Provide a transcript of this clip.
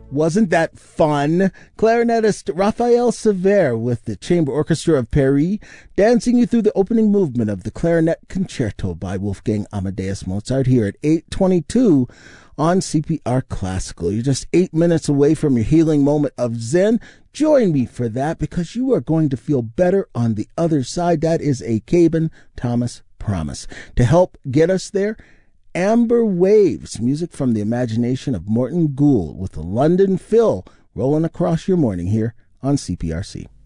Wasn't that fun? Clarinetist Raphael Sever with the Chamber Orchestra of Paris dancing you through the opening movement of the Clarinet Concerto by Wolfgang Amadeus Mozart here at 8:22 on CPR Classical. You're just 8 minutes away from your healing moment of Zen. Join me for that because you are going to feel better on the other side. That is a Caben Thomas promise. To help get us there, Amber Waves, music from the imagination of Morton Gould with the London Phil rolling across your morning here on CPRC.